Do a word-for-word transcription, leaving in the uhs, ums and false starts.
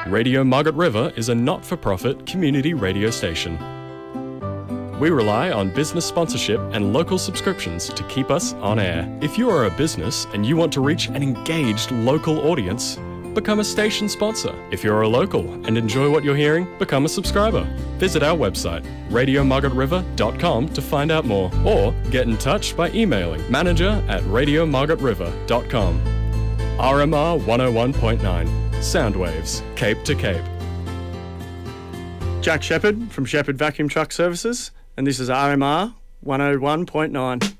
Radio Margaret River is a not-for-profit community radio station. We rely on business sponsorship and local subscriptions to keep us on air. If you are a business and you want to reach an engaged local audience, become a station sponsor. If you're a local and enjoy what you're hearing, become a subscriber. Visit our website, radio margaret river dot com, to find out more, or get in touch by emailing manager at radio margaret river dot com. R M R one oh one point nine, Soundwaves, Cape to Cape. Jack Shepherd from Shepherd Vacuum Truck Services, and this is R M R one oh one point nine.